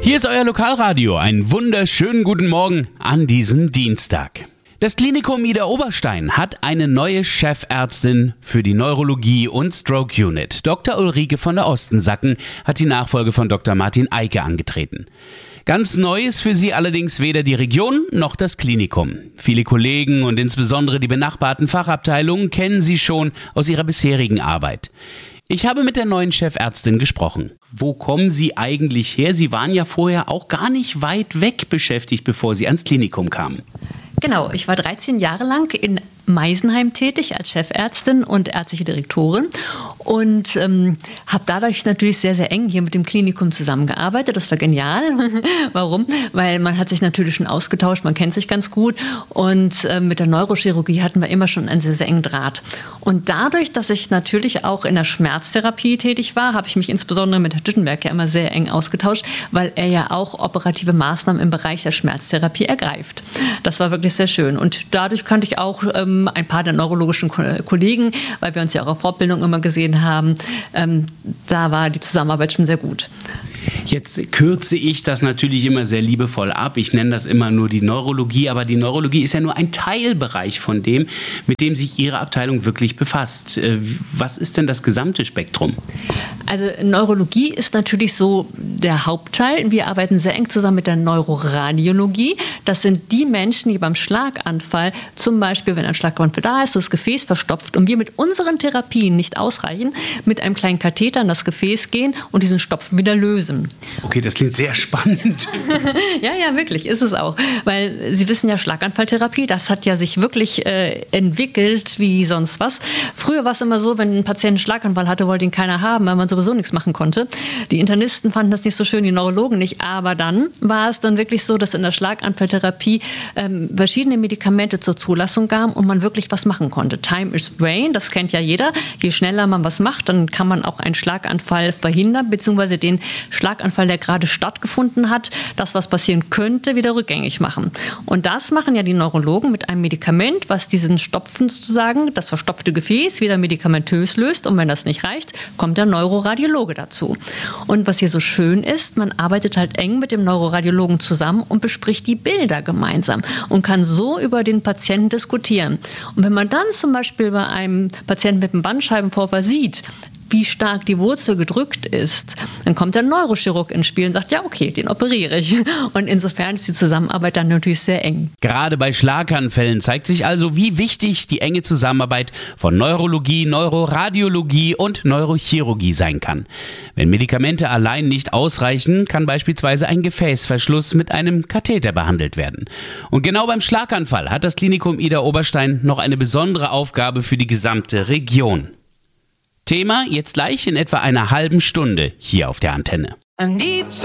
Hier ist euer Lokalradio. Einen wunderschönen guten Morgen an diesem Dienstag. Das Klinikum Idar-Oberstein hat eine neue Chefärztin für die Neurologie und Stroke Unit. Dr. Ulrike von der Ostensacken hat die Nachfolge von Dr. Martin Eike angetreten. Ganz neu ist für sie allerdings weder die Region noch das Klinikum. Viele Kollegen und insbesondere die benachbarten Fachabteilungen kennen sie schon aus ihrer bisherigen Arbeit. Ich habe mit der neuen Chefärztin gesprochen. Wo kommen Sie eigentlich her? Sie waren ja vorher auch gar nicht weit weg beschäftigt, bevor Sie ans Klinikum kamen. Genau, ich war 13 Jahre lang in Meisenheim tätig als Chefärztin und ärztliche Direktorin und habe dadurch natürlich sehr, sehr eng hier mit dem Klinikum zusammengearbeitet. Das war genial. Warum? Weil man hat sich natürlich schon ausgetauscht, man kennt sich ganz gut und mit der Neurochirurgie hatten wir immer schon einen sehr, sehr engen Draht. Und dadurch, dass ich natürlich auch in der Schmerztherapie tätig war, habe ich mich insbesondere mit Herrn Düttenberg ja immer sehr eng ausgetauscht, weil er ja auch operative Maßnahmen im Bereich der Schmerztherapie ergreift. Das war wirklich sehr schön und dadurch kannte ich auch ein paar der neurologischen Kollegen, weil wir uns ja auch auf Fortbildung immer gesehen haben. Da war die Zusammenarbeit schon sehr gut. Jetzt kürze ich das natürlich immer sehr liebevoll ab. Ich nenne das immer nur die Neurologie, aber die Neurologie ist ja nur ein Teilbereich von dem, mit dem sich Ihre Abteilung wirklich befasst. Was ist denn das gesamte Spektrum? Also Neurologie ist natürlich so der Hauptteil. Wir arbeiten sehr eng zusammen mit der Neuroradiologie. Das sind die Menschen, die beim Schlaganfall, zum Beispiel, wenn ein Schlaganfall da ist, das Gefäß verstopft und wir mit unseren Therapien nicht ausreichen, mit einem kleinen Katheter in das Gefäß gehen und diesen Stopfen wieder lösen. Okay, das klingt sehr spannend. Ja, wirklich, ist es auch. Weil Sie wissen ja, Schlaganfalltherapie, das hat ja sich wirklich entwickelt wie sonst was. Früher war es immer so, wenn ein Patient einen Schlaganfall hatte, wollte ihn keiner haben, weil man sowieso nichts machen konnte. Die Internisten fanden das nicht so schön, die Neurologen nicht. Aber dann war es dann wirklich so, dass in der Schlaganfalltherapie verschiedene Medikamente zur Zulassung kamen und man wirklich was machen konnte. Time is brain, das kennt ja jeder. Je schneller man was macht, dann kann man auch einen Schlaganfall verhindern, beziehungsweise den Schlaganfall, der gerade stattgefunden hat, das, was passieren könnte, wieder rückgängig machen. Und das machen ja die Neurologen mit einem Medikament, was diesen Stopfen sozusagen, das verstopfte Gefäß, wieder medikamentös löst. Und wenn das nicht reicht, kommt der Neuroradiologe dazu. Und was hier so schön ist, man arbeitet halt eng mit dem Neuroradiologen zusammen und bespricht die Bilder gemeinsam und kann so über den Patienten diskutieren. Und wenn man dann zum Beispiel bei einem Patienten mit einem Bandscheibenvorfall sieht, wie stark die Wurzel gedrückt ist, dann kommt der Neurochirurg ins Spiel und sagt, ja okay, den operiere ich. Und insofern ist die Zusammenarbeit dann natürlich sehr eng. Gerade bei Schlaganfällen zeigt sich also, wie wichtig die enge Zusammenarbeit von Neurologie, Neuroradiologie und Neurochirurgie sein kann. Wenn Medikamente allein nicht ausreichen, kann beispielsweise ein Gefäßverschluss mit einem Katheter behandelt werden. Und genau beim Schlaganfall hat das Klinikum Idar-Oberstein noch eine besondere Aufgabe für die gesamte Region. Thema jetzt gleich in etwa einer halben Stunde hier auf der Antenne.